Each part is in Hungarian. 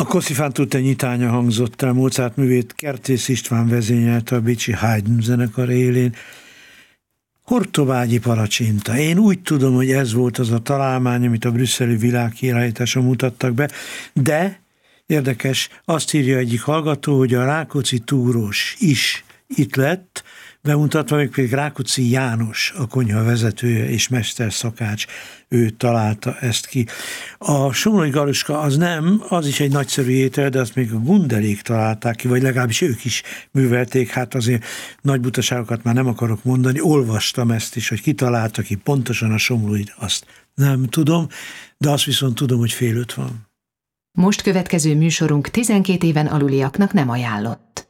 A Kosszifántutte nyitánya hangzott el, Mozart művét Kertész István vezényelte a bécsi Haydn zenekar élén. Hortobágyi palacsinta. Én úgy tudom, hogy ez volt az a találmány, amit a brüsszeli világkiállításon mutattak be, de érdekes, azt írja egyik hallgató, hogy a Rákóczi túrós is itt lett, bemutatva, még pedig Rákóczi János, a konyha vezetője és mesterszakács, ő találta ezt ki. A somlói galuska az nem, az is egy nagyszerű étel, de azt még a Gundelék találták ki, vagy legalábbis ők is művelték, hát azért nagy butaságokat már nem akarok mondani, olvastam ezt is, hogy ki találta ki pontosan a somlóit, azt nem tudom, de azt viszont tudom, hogy 4:30 van. Most következő műsorunk 12 éven aluliaknak nem ajánlott.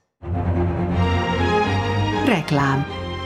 Reklám.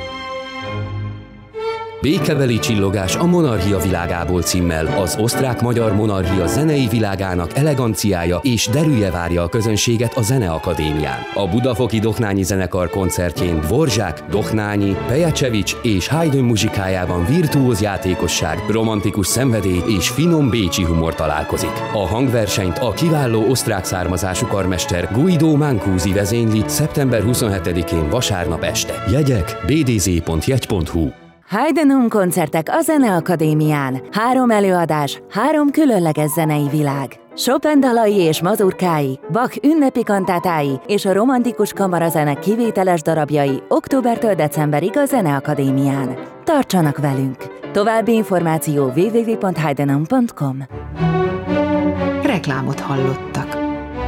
Békebeli csillogás a monarchia világából címmel az osztrák-magyar monarchia zenei világának eleganciája és derűje várja a közönséget a Zeneakadémián. A Budafoki Dohnányi Zenekar koncertjén Dvorzsák, Dohnányi, Pejacsevics és Haydn muzsikájában virtuóz játékosság, romantikus szenvedély és finom bécsi humor találkozik. A hangversenyt a kiváló osztrák származású karmester Guido Mancusi vezényli szeptember 27-én vasárnap este. Jegyek bdz.jegy.hu. Haydn koncertek a Zeneakadémián. 3 előadás, 3 különleges zenei világ. Chopin dalai és mazurkái, Bach ünnepi kantátái és a romantikus kamarazene kivételes darabjai októbertől decemberig a Zeneakadémián. Tartsanak velünk! További információ www.haydn.com. Reklámot hallottak.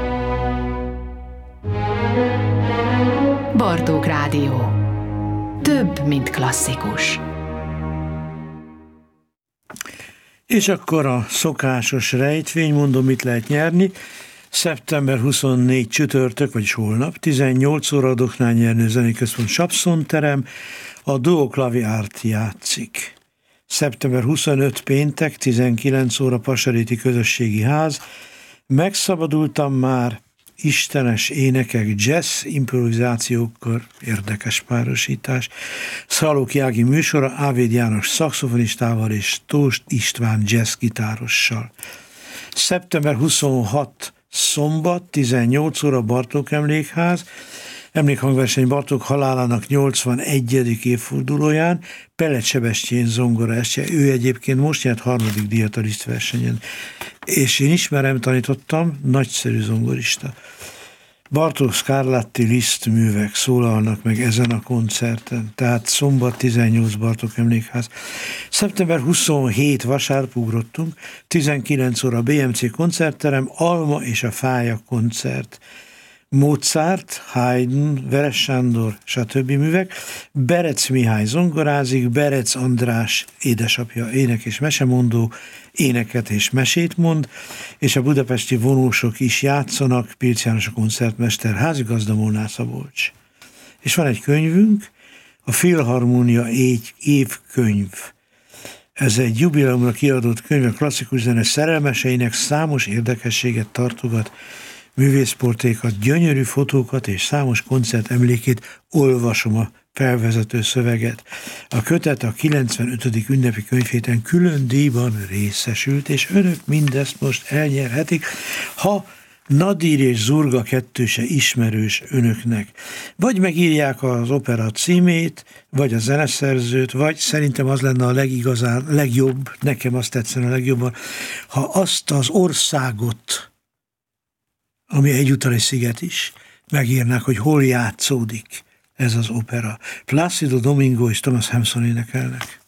Bartók Rádió. Több, mint klasszikus. És akkor a szokásos rejtvény, mondom, mit lehet nyerni. Szeptember 24 csütörtök, vagyis holnap, 18 óra a Dohnányi Ernő Zenéközpont Sapszonterem, a Duo Clavi Art játszik. Szeptember 25 péntek, 19 óra Pasaréti Közösségi Ház. Megszabadultam már, istenes énekek, jazz improvizációkkal, érdekes párosítás, Szalóki Ági műsora Ávéd János szaxofonistával és Tóth István jazzgitárossal. Szeptember 26 szombat, 18 óra Bartók Emlékház, emlékhangverseny Bartók halálának 81. évfordulóján, Pellet Sebestyén zongora estje, ő egyébként most nyert 3. díjat a Liszt versenyen, és én ismerem, tanítottam, nagyszerű zongorista. Bartók Scarlatti Liszt művek szólalnak meg ezen a koncerten, tehát szombat 18 Bartók Emlékház. Szeptember 27 vasárnap ugrottunk, 19 óra BMC koncertterem, Alma és a Fája koncert. Mozart, Haydn, Veres Sándor, stb. Művek, Berec Mihály zongorázik, Berec András édesapja ének és mesemondó, éneket és mesét mond, és a budapesti vonósok is játszanak, Pilc János a koncertmester, házigazda Molnár Szabolcs. És van egy könyvünk, a Filharmónia évkönyv. Ez egy jubileumra kiadott könyv, a klasszikus zene szerelmeseinek számos érdekességet tartogat, művészportékat, gyönyörű fotókat és számos koncert emlékét, olvasom a felvezető szöveget. A kötet a 95. ünnepi könyvhéten külön díjban részesült, és önök mindezt most elnyerhetik, ha Nadír és Zurga kettőse ismerős önöknek. Vagy megírják az opera címét, vagy a zeneszerzőt, vagy szerintem az lenne a legjobb, nekem azt tetszene a legjobban, ha azt az országot, ami egyúttal egy sziget is, megírnák, hogy hol játszódik ez az opera. Plácido Domingo és Thomas Hampson énekelnek.